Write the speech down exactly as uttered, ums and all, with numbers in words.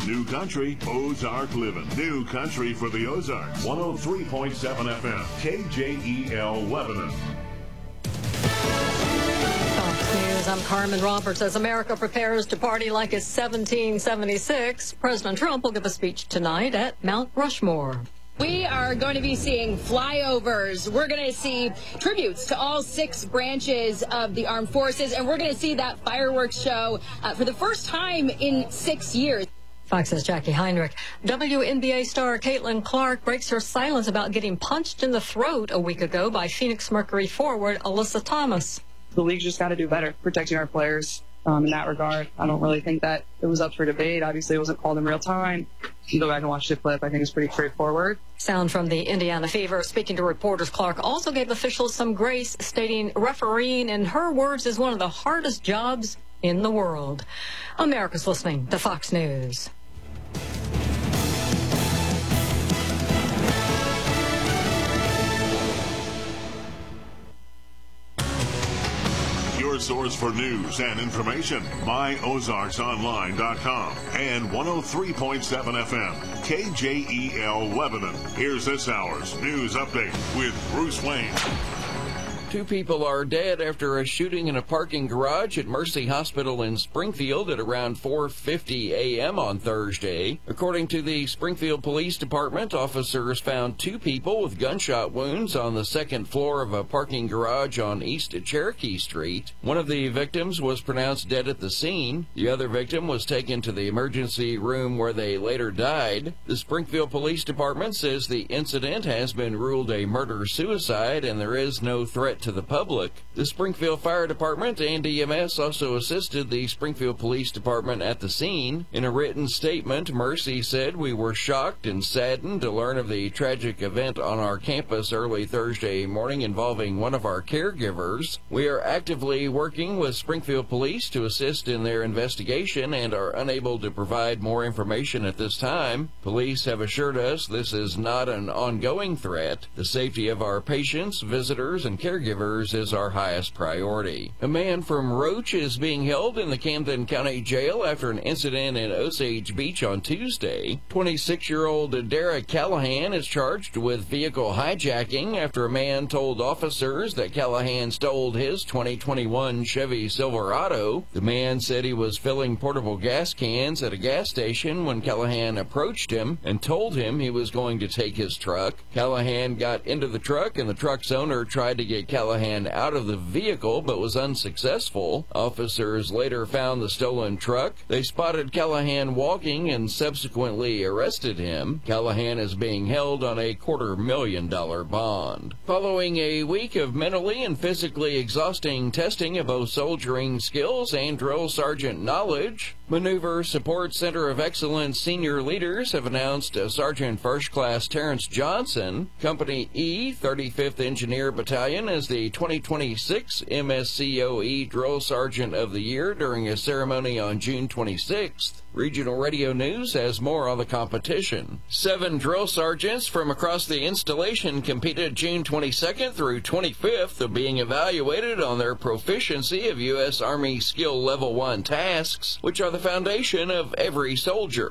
New Country, Ozark Living. New Country for the Ozarks. one oh three point seven F M, K J E L Lebanon. Fox News, I'm Carmen Roberts. As America prepares to party like it's seventeen seventy-six, President Trump will give a speech tonight at Mount Rushmore. We are going to be seeing flyovers. We're going to see tributes to all six branches of the armed forces, and we're going to see that fireworks show uh, for the first time in six years. Fox's Jackie Heinrich. W N B A star Caitlin Clark breaks her silence about getting punched in the throat a week ago by Phoenix Mercury forward Alyssa Thomas. The league's just got to do better protecting our players um, in that regard. I don't really think that it was up for debate. Obviously, it wasn't called in real time. You can go back and watch the clip. I think it's pretty straightforward. Sound from the Indiana Fever. Speaking to reporters, Clark also gave officials some grace, stating refereeing, in her words, is one of the hardest jobs in the world. America's listening to Fox News. Your source for news and information, my ozarks online dot com and one oh three point seven F M, K J E L Lebanon. Here's this hour's news update with Bruce Wayne. Two people are dead after a shooting in a parking garage at Mercy Hospital in Springfield at around four fifty a m on Thursday. According to the Springfield Police Department, officers found two people with gunshot wounds on the second floor of a parking garage on East Cherokee Street. One of the victims was pronounced dead at the scene. The other victim was taken to the emergency room where they later died. The Springfield Police Department says the incident has been ruled a murder-suicide and there is no threat to the public. The Springfield Fire Department and E M S also assisted the Springfield Police Department at the scene. In a written statement, Mercy said, "We were shocked and saddened to learn of the tragic event on our campus early Thursday morning involving one of our caregivers. We are actively working with Springfield Police to assist in their investigation and are unable to provide more information at this time. Police have assured us this is not an ongoing threat. The safety of our patients, visitors, and caregivers is our highest priority." A man from Roach is being held in the Camden County Jail after an incident in Osage Beach on Tuesday. twenty-six-year-old Dara Callahan is charged with vehicle hijacking after a man told officers that Callahan stole his twenty twenty-one Chevy Silverado. The man said he was filling portable gas cans at a gas station when Callahan approached him and told him he was going to take his truck. Callahan got into the truck and the truck's owner tried to get Callahan out of the vehicle but was unsuccessful. Officers later found the stolen truck. They spotted Callahan walking and subsequently arrested him. Callahan is being held on a quarter million dollar bond. Following a week of mentally and physically exhausting testing of both soldiering skills and drill sergeant knowledge, Maneuver Support Center of Excellence senior leaders have announced Sergeant First Class Terrence Johnson, Company E, thirty-fifth Engineer Battalion, as the twenty twenty-six M S C O E Drill Sergeant of the Year during a ceremony on June twenty-sixth. Regional Radio News has more on the competition. Seven drill sergeants from across the installation competed June twenty-second through twenty-fifth, of being evaluated on their proficiency of U S Army Skill Level one tasks, which are the foundation of every soldier.